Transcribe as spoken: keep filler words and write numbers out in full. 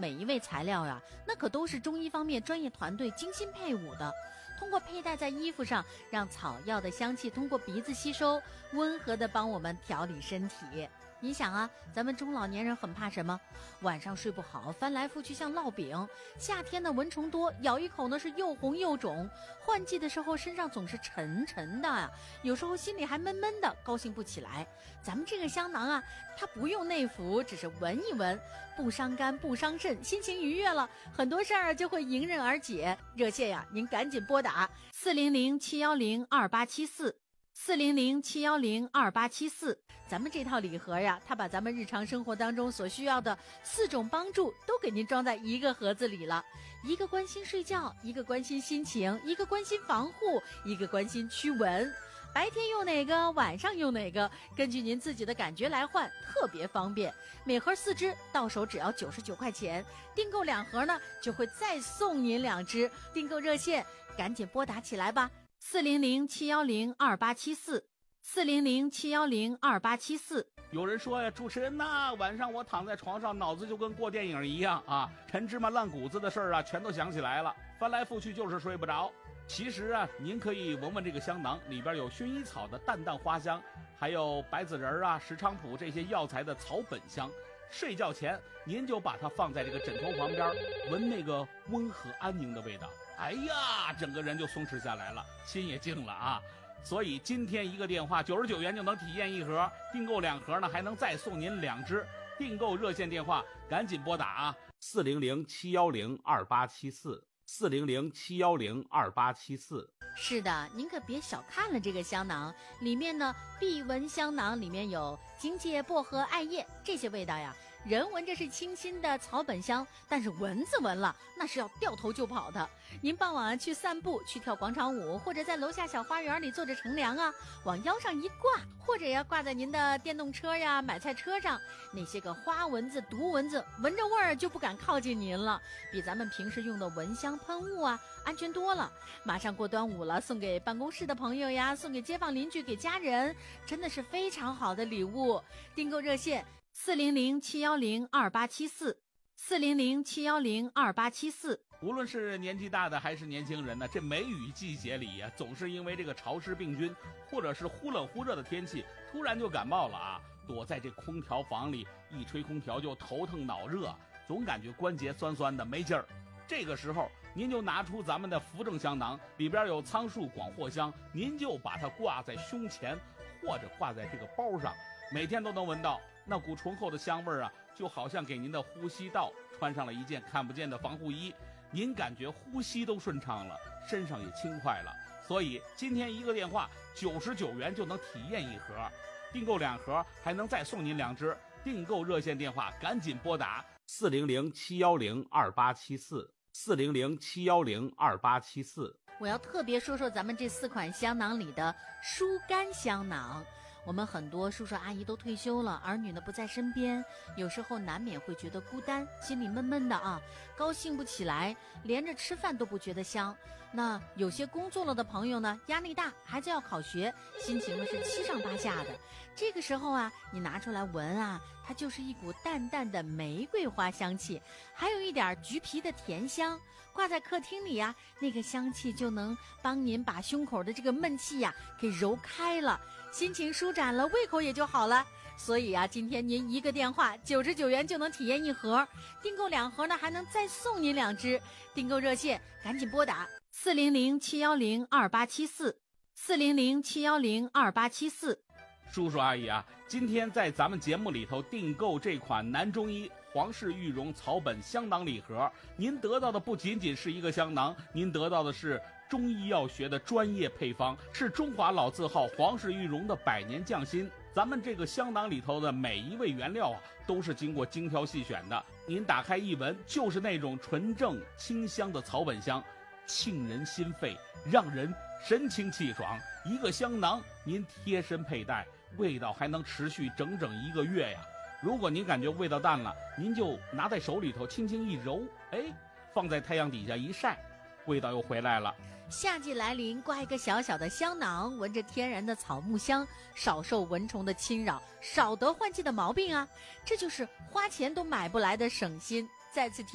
每一味材料呀，那可都是中医方面专业团队精心配伍的。通过佩戴在衣服上，让草药的香气通过鼻子吸收，温和地帮我们调理身体。你想啊，咱们中老年人很怕什么？晚上睡不好，翻来覆去像烙饼；夏天呢蚊虫多，咬一口呢是又红又肿；换季的时候身上总是沉沉的啊，有时候心里还闷闷的，高兴不起来。咱们这个香囊啊，它不用内服，只是闻一闻，不伤肝不伤肾，心情愉悦了，很多事儿就会迎刃而解。热线呀，您赶紧拨打四零零七幺零二八七四。四零零七幺零二八七四，咱们这套礼盒呀，它把咱们日常生活当中所需要的四种帮助都给您装在一个盒子里了。一个关心睡觉，一个关心心情，一个关心防护，一个关心驱蚊。白天用哪个，晚上用哪个，根据您自己的感觉来换，特别方便。每盒四支，到手只要九十九块钱，订购两盒呢，就会再送您两支。订购热线，赶紧拨打起来吧。四零零七幺零二八七四，四零零七幺零二八七四。 有人说呀，主持人呐，晚上我躺在床上，脑子就跟过电影一样啊，陈芝麻烂谷子的事儿啊，全都想起来了，翻来覆去就是睡不着。其实啊，您可以闻闻这个香囊，里边有薰衣草的淡淡花香，还有白子仁啊、石菖蒲这些药材的草本香。睡觉前您就把它放在这个枕头旁边，闻那个温和安宁的味道，哎呀，整个人就松弛下来了，心也静了啊。所以今天一个电话九十九元就能体验一盒，订购两盒呢还能再送您两支。订购热线电话赶紧拨打啊，四零零七幺零二八七四，四零零七幺零二八七四。 是的，您可别小看了这个香囊，里面呢避蚊香囊里面有荆芥、薄荷、艾叶这些味道呀，人闻着是清新的草本香，但是蚊子闻了那是要掉头就跑的。您傍晚去散步，去跳广场舞，或者在楼下小花园里坐着乘凉啊，往腰上一挂，或者呀挂在您的电动车呀、买菜车上，那些个花蚊子、毒蚊子闻着味儿就不敢靠近您了，比咱们平时用的蚊香喷雾啊安全多了。马上过端午了，送给办公室的朋友呀，送给街坊邻居，给家人，真的是非常好的礼物。订购热线四零零七幺零二八七四，四零零七幺零二八七四。 无论是年纪大的还是年轻人呢，这梅雨季节里呀、啊，总是因为这个潮湿病菌，或者是忽冷忽热的天气，突然就感冒了啊。躲在这空调房里，一吹空调就头疼脑热，总感觉关节酸酸的没劲儿。这个时候您就拿出咱们的扶正香囊，里边有苍树广藿香，您就把它挂在胸前或者挂在这个包上，每天都能闻到那股醇厚的香味儿啊，就好像给您的呼吸道穿上了一件看不见的防护衣，您感觉呼吸都顺畅了，身上也轻快了。所以今天一个电话九十九元就能体验一盒，订购两盒还能再送您两支。订购热线电话赶紧拨打四零零七幺零二八七四，四零零七幺零二八七四。 我要特别说说咱们这四款香囊里的疏肝香囊。我们很多叔叔阿姨都退休了，儿女呢不在身边，有时候难免会觉得孤单，心里闷闷的啊，高兴不起来，连着吃饭都不觉得香。那有些工作了的朋友呢，压力大，孩子要考学，心情呢是七上八下的。这个时候啊，你拿出来闻啊，它就是一股淡淡的玫瑰花香气，还有一点橘皮的甜香，挂在客厅里啊，那个香气就能帮您把胸口的这个闷气呀、啊、给揉开了，心情舒展了，胃口也就好了。所以啊，今天您一个电话九十九元就能体验一盒，订购两盒呢还能再送您两支。订购热线赶紧拨打四零零七幺零二八七四，四零零七幺零二八七四。 叔叔阿姨啊，今天在咱们节目里头订购这款南中医皇氏玉荣草本香囊礼盒，您得到的不仅仅是一个香囊，您得到的是中医药学的专业配方，是中华老字号皇氏玉荣的百年匠心。咱们这个香囊里头的每一味原料啊，都是经过精挑细选的，您打开一闻，就是那种纯正清香的草本香，沁人心肺，让人神清气爽。一个香囊您贴身佩戴，味道还能持续整整一个月呀。如果您感觉味道淡了，您就拿在手里头轻轻一揉，哎，放在太阳底下一晒，味道又回来了。 夏季来临，挂一个小小的香囊，闻着天然的草木香，少受蚊虫的侵扰，少得换季的毛病啊，这就是花钱都买不来的省心。再次提